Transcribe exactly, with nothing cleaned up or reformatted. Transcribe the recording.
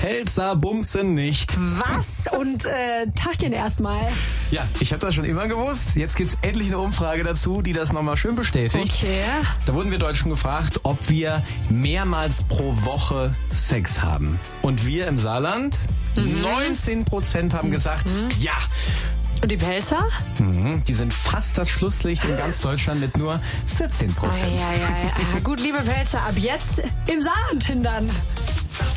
Pelzer bumsen nicht. Was? Und äh, Tachchen erstmal. Ja, ich habe das schon immer gewusst. Jetzt gibt's endlich eine Umfrage dazu, die das nochmal schön bestätigt. Okay. Da wurden wir Deutschen gefragt, ob wir mehrmals pro Woche Sex haben. Und wir im Saarland, mhm. neunzehn Prozent haben gesagt, mhm. ja. Und die Pelzer? Mhm, die sind fast das Schlusslicht in ganz Deutschland mit nur vierzehn Prozent. Ah, ja, ja, ja. Gut, liebe Pelzer, ab jetzt im Saarland hindern.